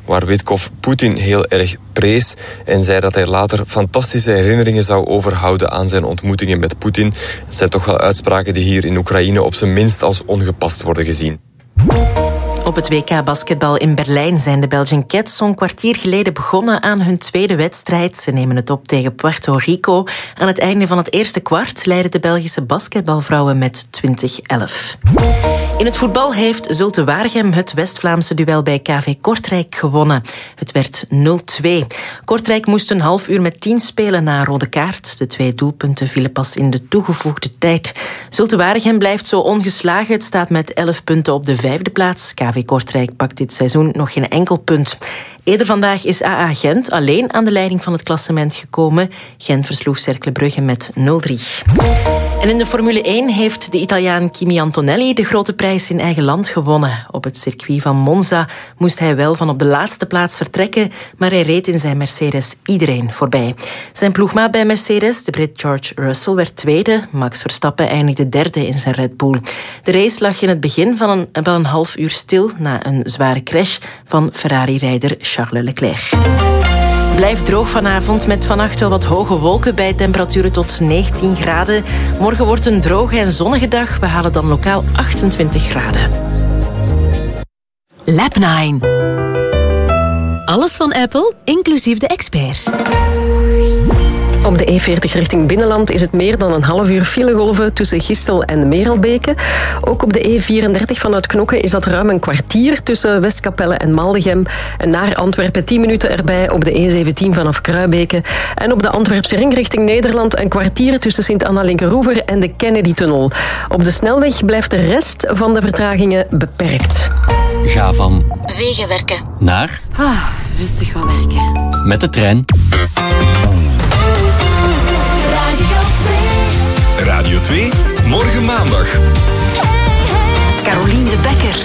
waar Witkov Poetin heel erg prees en zei dat hij later fantastische herinneringen zou overhouden aan zijn ontmoetingen met Poetin. Het zijn toch wel uitspraken die hier in Oekraïne op zijn minst als ongepast worden gezien. Op het WK basketbal in Berlijn zijn de Belgian Cats zo'n kwartier geleden begonnen aan hun tweede wedstrijd. Ze nemen het op tegen Puerto Rico. Aan het einde van het eerste kwart leiden de Belgische basketbalvrouwen met 20-11. In het voetbal heeft Zulte Waregem het West-Vlaamse duel bij KV Kortrijk gewonnen. Het werd 0-2. Kortrijk moest een half uur met 10 spelen na een rode kaart. De 2 doelpunten vielen pas in de toegevoegde tijd. Zulte Waregem blijft zo ongeslagen. Het staat met 11 punten op de 5e plaats. KV Kortrijk pakt dit seizoen nog geen enkel punt. Eerder vandaag is AA Gent alleen aan de leiding van het klassement gekomen. Gent versloeg Cercle Brugge met 0-3. En in de Formule 1 heeft de Italiaan Kimi Antonelli de grote prijs in eigen land gewonnen. Op het circuit van Monza moest hij wel van op de laatste plaats vertrekken, maar hij reed in zijn Mercedes iedereen voorbij. Zijn ploegmaat bij Mercedes, de Brit George Russell, werd tweede. Max Verstappen eindigde derde in zijn Red Bull. De race lag in het begin van wel een half uur stil na een zware crash van Ferrari-rijder Charles Leclerc. Blijft droog vanavond met vannacht wel wat hoge wolken bij temperaturen tot 19 graden. Morgen wordt een droge en zonnige dag. We halen dan lokaal 28 graden. Lab 9. Alles van Apple, inclusief de experts. Op de E40 richting Binnenland is het meer dan een half uur filegolven tussen Gistel en Merelbeke. Ook op de E34 vanuit Knokke is dat ruim een kwartier tussen Westkapelle en Maldegem. En naar Antwerpen 10 minuten erbij op de E17 vanaf Kruibeke. En op de Antwerpse ring richting Nederland een kwartier tussen Sint-Anna-Linkeroever en de Kennedy-tunnel. Op de snelweg blijft de rest van de vertragingen beperkt. Ga van wegenwerken naar rustig wat werken. Met de trein. Radio 2, morgen maandag. Carolien de Bekker.